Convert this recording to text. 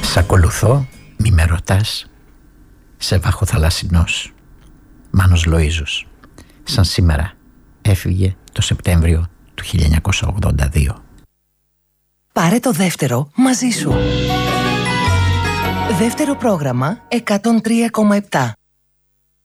Σ' ακολουθώ, μη με ρωτάς, σε βάχο θαλασσινός. Μάνος Λοΐζος. Σαν σήμερα έφυγε το Σεπτέμβριο του 1982. Πάρε το δεύτερο μαζί σου. Δεύτερο πρόγραμμα 103,7.